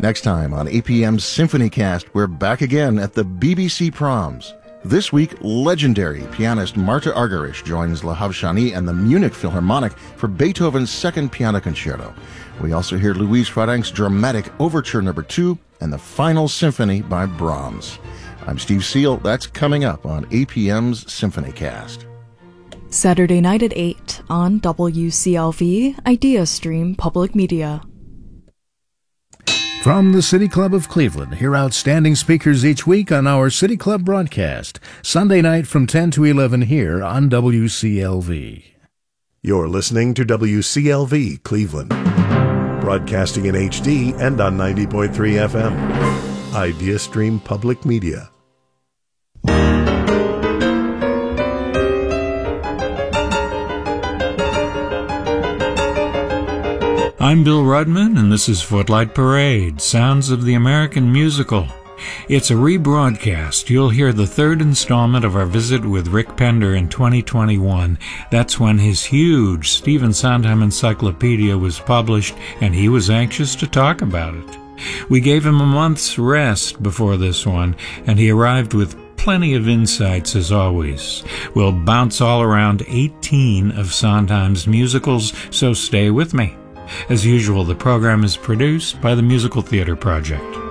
Next time on APM's Symphony Cast, we're back again at the BBC Proms. This week, legendary pianist Marta Argerich joins Lahav Shani and the Munich Philharmonic for Beethoven's Second Piano Concerto. We also hear Louise Farrenc's dramatic Overture No. 2 and the Final Symphony by Brahms. I'm Steve Seal. That's coming up on APM's Symphony Cast. Saturday night at 8 on WCLV, IdeaStream Public Media. From the City Club of Cleveland, hear outstanding speakers each week on our City Club broadcast. Sunday night from 10 to 11 here on WCLV. You're listening to WCLV Cleveland, broadcasting in HD and on 90.3 FM. IdeaStream Public Media. I'm Bill Rudman, and this is Footlight Parade, Sounds of the American Musical. It's a rebroadcast. You'll hear the third installment of our visit with Rick Pender in 2021. That's when his huge Stephen Sondheim Encyclopedia was published, and he was anxious to talk about it. We gave him a month's rest before this one, and he arrived with plenty of insights as always. We'll bounce all around 18 of Sondheim's musicals, so stay with me. As usual, the program is produced by the Musical Theater Project.